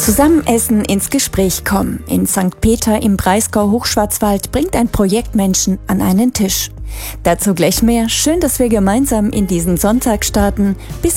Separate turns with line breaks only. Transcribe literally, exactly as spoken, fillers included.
Zusammen essen, ins Gespräch kommen. In Sankt Peter im Breisgau-Hochschwarzwald bringt ein Projekt Menschen an einen Tisch. Dazu gleich mehr. Schön, dass wir gemeinsam in diesen Sonntag starten. Bis